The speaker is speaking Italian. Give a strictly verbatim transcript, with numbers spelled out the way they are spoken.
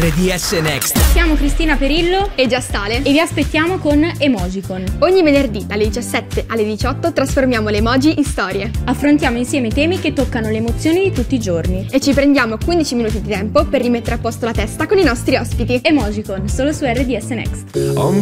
R D S Next. Siamo Cristina Perillo e Giastale e vi aspettiamo con Emojicon. Ogni venerdì dalle diciassette alle diciotto trasformiamo le emoji in storie. Affrontiamo insieme temi che toccano le emozioni di tutti i giorni e ci prendiamo quindici minuti di tempo per rimettere a posto la testa con i nostri ospiti. Emojicon, solo su R D S Next.